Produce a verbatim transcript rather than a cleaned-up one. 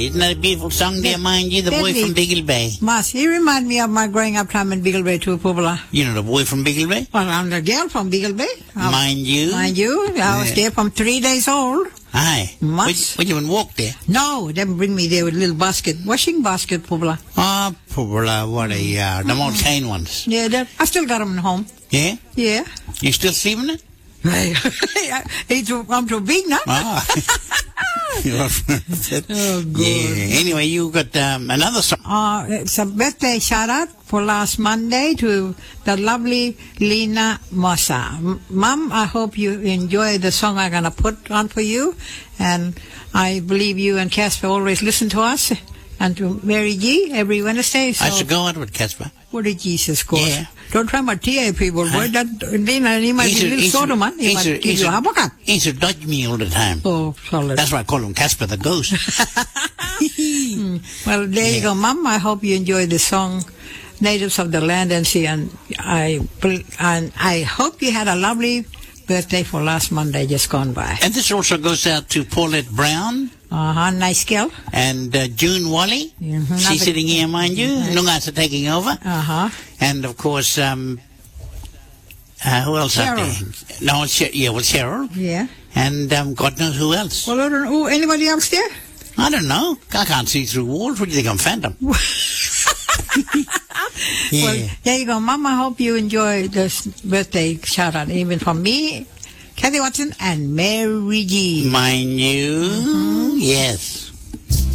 Isn't that a beautiful song there, mind you? The boy Deadly. from Beagle Bay. Mas, he remind me of my growing up time in Beagle Bay too, Pubula. You know the boy from Beagle Bay? Well, I'm the girl from Beagle Bay. I was- Mind you? Mind you, I was Yeah. there from three days old. Aye. Mas. Would, would you even walk there? No, they bring me there with a little basket, washing basket, Pubula. Oh, poor, uh, what a, uh, the old cane ones. Yeah, that, I still got them at home. Yeah? Yeah. You still sleeping it? He's too, I'm too big now. Ah. Oh, good. Yeah. Anyway, you got um, another song. Uh, it's a birthday shout out for last Monday to the lovely Lena Mossa. M- Mom, I hope you enjoy the song I'm going to put on for you. And I believe you and Casper always listen to us. And to Mary G every Wednesday. So I should go out with Casper. what did Jesus call? Yeah. Don't try my T A people, boy. That, Lena, he might He's be a- a little he's a- soda man. He he's might a- give he's you a- a habakkuk. He used to dodge me all the time. Oh, solid. That's why I call him Casper the Ghost. Well, there you Yeah. go, Mom. I hope you enjoy the song "Natives of the Land and Sea," and I bel- and I hope you had a lovely birthday for last Monday just gone by. And this also goes out to Paulette Brown Uh huh. Nice girl. and uh, June Wally. Mhm. She's Another- sitting here, mind you. Nungas are taking over. Uh huh. And, of course, um, uh, who else out Cheryl. there? No, it's, Che- yeah, well, Cheryl. Yeah. And um, God knows who else. Well, I don't know. Anybody else there? I don't know. I can't see through walls. What do you think, I'm Phantom? Yeah. Well, there you go, Mom. I hope you enjoy this birthday shout out, even from me, Kathy Watson, and Mary G. Mind you, yes.